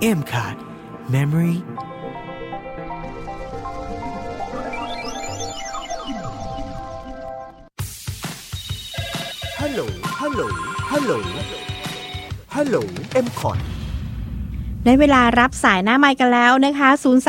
M-Card Memory ฮัลโหลฮัลโหลฮัลโหลฮัลโหล M-Card ได้เวลารับสายหน้าไมค์กันแล้วนะคะ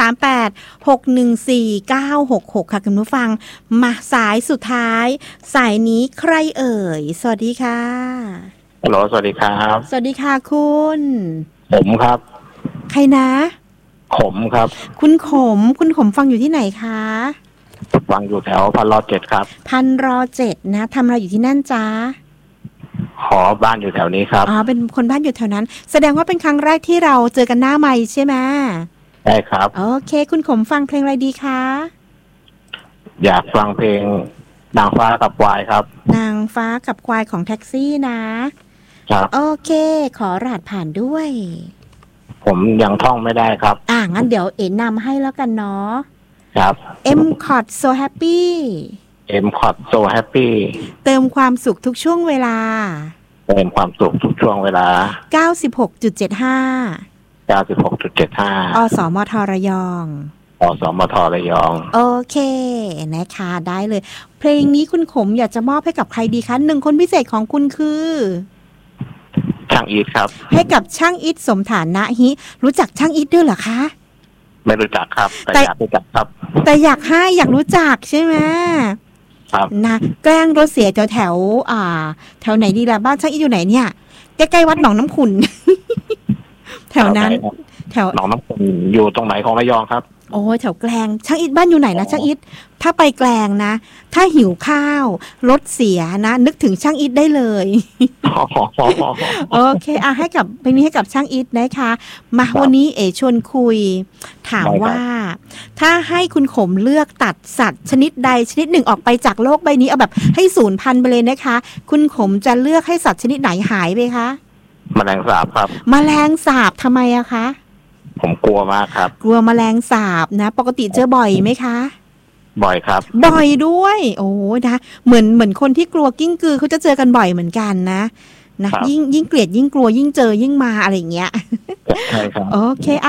038-614-966ค่ะคุณผู้ฟังมาสายสุดท้ายสายนี้ใครเอ่ยสวัสดีค่ะฮัลโหลสวัสดีครับสวัสดีค่ะคุณผมครับใครนะขมครับคุณขมฟังอยู่ที่ไหนคะฟังอยู่แถว1,007ครับ 1,007นะทำอะไรอยู่ที่นั่นจ๊ะขอบ้านอยู่แถวนี้ครับอ๋อเป็นคนบ้านอยู่แถวนั้นแสดงว่าเป็นครั้งแรกที่เราเจอกันหน้าไมค์ใช่ไหมใช่ครับโอเคคุณขมฟังเพลงอะไรดีคะอยากฟังเพลงนางฟ้ากับควายครับนางฟ้ากับควายของแท็กซี่นะครับโอเคขอรหัสผ่านด้วยผมยังท่องไม่ได้ครับงั้นเดี๋ยวเอ็นนำให้แล้วกันเนาะครับ M-Card So Happy M-Card So Happy เติมความสุขทุกช่วงเวลาเติมความสุขทุกช่วงเวลา 96.75 96.75 อสมทระยองอสมทระยองโอเคนะคะได้เลยเพลงนี้คุณขมอยากจะมอบให้กับใครดีคะ1คนพิเศษของคุณคือช่างอีทครับให้กับช่างอีทสมฐานะฮิรู้จักช่างอีทด้วยเหรอคะไม่รู้จักครับแต่อยากรู้จักครับแต่อยากรู้จักใช่ไหมครับนะแกล้งรถเสียแถวแถวไหนดีล่ะบ้านช่างอีทอยู่ไหนเนี่ยใกล้ๆวัดหนองน้ำขุ่น แถวนั้นแถวหนองน้ำขุ่นอยู่ตรงไหนของระยองครับโอ้ยแถวแกลงช่างอิฐบ้านอยู่ไหนนะช่างอิฐถ้าไปแกลงนะถ้าหิวข้าวรถเสียนะนึกถึงช่างอิฐได้เลยโอเคให้กับเพลงนี้ให้กับช่างอิฐนะคะมาวันนี้ชวนคุยถามว่าถ้าให้คุณขมเลือกตัดสัตว์ชนิดใดชนิดหนึ่งออกไปจากโลกใบนี้เอาแบบให้สูญพันธุ์ไปเลยนะคะคุณขมจะเลือกให้สัตว์ชนิดไหนหายไปคะแมลงสาบครับแมลงสาบทำไมอะคะผมกลัวมากครับกลัวแมลงสาบนะปกติเจอบ่อยไหมคะบ่อยครับบ่อยด้วยโอ้นะเหมือนคนที่กลัวกิ้งกือเขาจะเจอกันบ่อยเหมือนกันนะยิ่งเกลียดยิ่งกลัวยิ่งเจอยิ่งมาอะไรอย่างเงี้ยใช่ครับโอเค